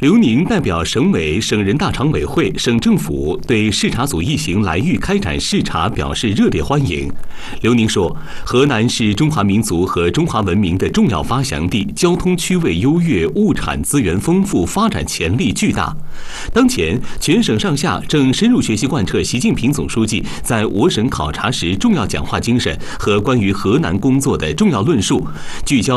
刘宁代表省委、省人大常委会、省政府对视察组一行来豫开展视察表示热烈欢迎。刘宁说，河南是中华民族和中华文明的重要发祥地，交通区位优越，物产资源丰富，发展潜力巨大。当前，全省上下正深入学习贯彻习近平总书记在我省考察时重要讲话精神和关于河南工作的重要论述，聚焦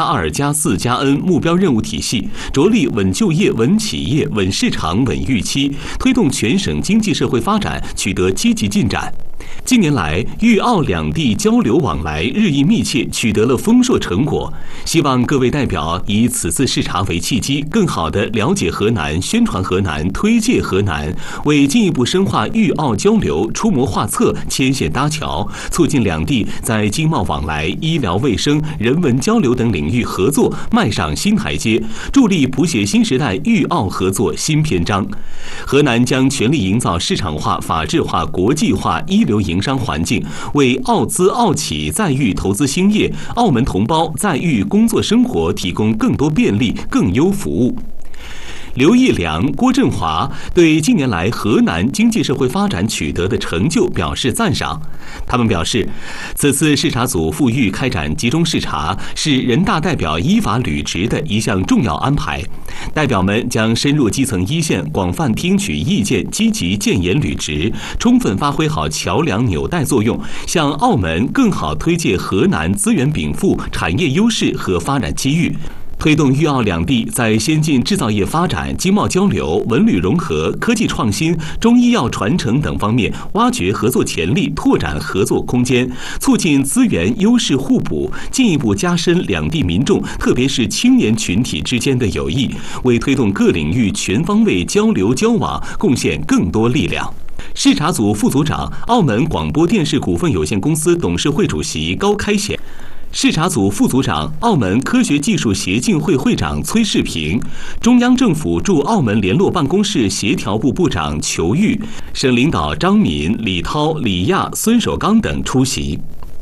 1+2+4+N 目标任务体系，着力稳就业、稳企业、稳市场、稳预期，推动全省经济社会发展取得积极进展。近年来，豫澳两地交流往来日益密切，取得了丰硕成果。希望各位代表以此次视察为契机，更好地了解河南、宣传河南、推介河南，为进一步深化豫澳交流出谋划策、牵线搭桥，促进两地在经贸往来、医疗卫生、人文交流等领域合作迈上新台阶，助力谱写新时代豫澳合作新篇章。河南将全力营造市场化、法治化、国际化一流营商环境，为澳资澳企在豫投资兴业、澳门同胞在豫工作生活提供更多便利、更优服务。刘义良、郭振华对近年来河南经济社会发展取得的成就表示赞赏。他们表示，此次视察组赴豫开展集中视察，是人大代表依法履职的一项重要安排。代表们将深入基层一线，广泛听取意见，积极建言履职，充分发挥好桥梁纽带作用，向澳门更好推介河南资源禀赋、产业优势和发展机遇。推动豫澳两地在先进制造业发展、经贸交流、文旅融合、科技创新、中医药传承等方面挖掘合作潜力，拓展合作空间，促进资源优势互补，进一步加深两地民众，特别是青年群体之间的友谊，为推动各领域全方位交流交往贡献更多力量。视察组副组长、澳门广播电视股份有限公司董事会主席高开显。视察组副组长、澳门科学技术协进会会长崔世平，中央政府驻澳门联络办公室协调部部长裘玉，省领导张敏、李涛、李亚、孙守刚等出席。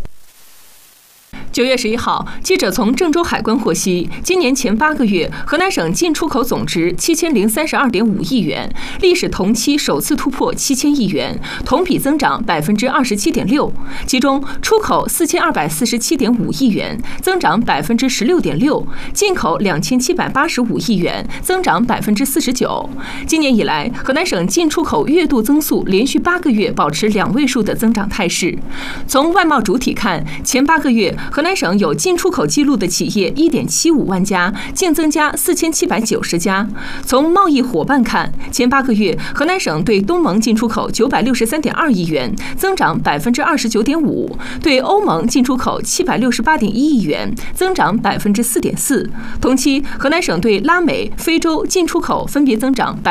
9月11号，记者从郑州海关获悉，今年前8个月，河南省进出口总值7032.5亿元，历史同期首次突破7000亿元，同比增长27.6%。其中，出口4247.5亿元，增长16.6%；进口2785亿元，增长49%。今年以来，河南省进出口月度增速连续8个月保持2位数的增长态势。从外贸主体看，前8个月，河南省有进出口记录的企业1.75万家，净增加4790家。从贸易伙伴看，前8个月，河南省对东盟进出口963.2亿元，增长29.5%；对欧盟进出口768.1亿元，增长4.4%。同期，河南省对拉美、非洲进出口分别增长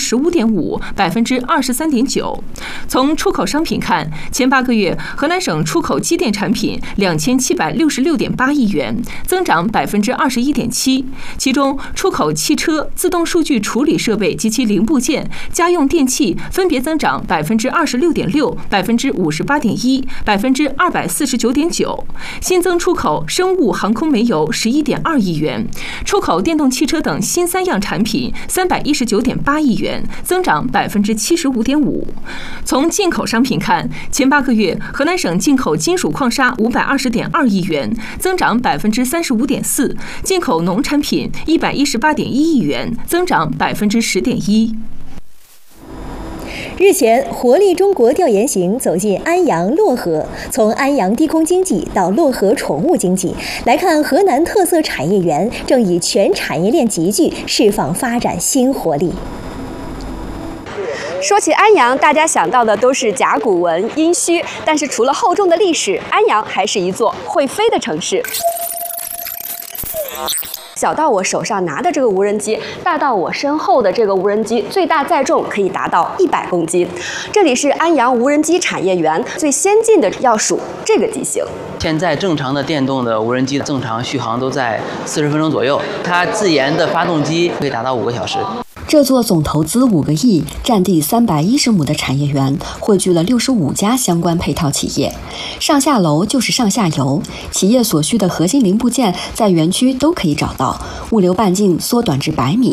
15.5%、23.9%。从出口商品看，前8个月，河南省出口机电产品2766.8亿元，增长21.7%。其中，出口汽车、自动数据处理设备及其零部件、家用电器分别增长26.6%、58.1%、249.9%。新增出口生物航空煤油11.2亿元，出口电动汽车等新3样产品319.8亿元，增长75.5%。从进口商品看，前8个月，河南省进口金属矿砂520.2亿元，增长35.4%；进口农产品118.1亿元，增长10.1%。 日前，活力中国调研行走进安阳漯河，从安阳低空经济到漯河宠物经济，来看河南特色产业园正以全产业链集聚释放发展新活力。 说起安阳，大家想到的都是甲骨文、殷墟，但是除了厚重的历史，安阳还是一座会飞的城市。小到我手上拿的这个无人机，大到我身后的这个无人机，最大载重可以达到100公斤。这里是安阳无人机产业园，最先进的要数这个机型。 现在正常的电动的无人机正常续航都在40分钟左右，它自研的发动机可以达到5个小时。 这座总投资5个亿、占地310亩的产业园，汇聚了65家相关配套企业。上下楼就是上下游，企业所需的核心零部件在园区都可以找到，物流半径缩短至100米，